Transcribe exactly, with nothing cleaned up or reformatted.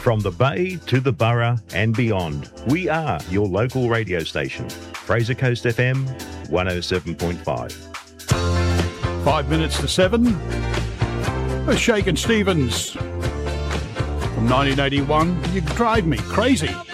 From the Bay to the Borough and beyond, we are your local radio station. Fraser Coast F M, one oh seven point five. Five minutes to seven. Shakin' Stevens from nineteen eighty-one. You drive me crazy.